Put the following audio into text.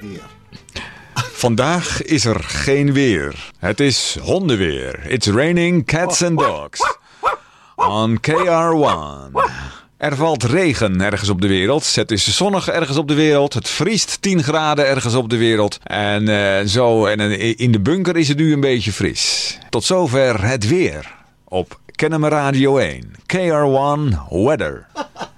weer. Vandaag is er geen weer. Het is hondenweer. It's raining cats and dogs. On KR1. Er valt regen ergens op de wereld. Het is zonnig ergens op de wereld. Het vriest 10 graden ergens op de wereld. En in de bunker is het nu een beetje fris. Tot zover het weer op Kennemer Radio 1. KR1 Weather.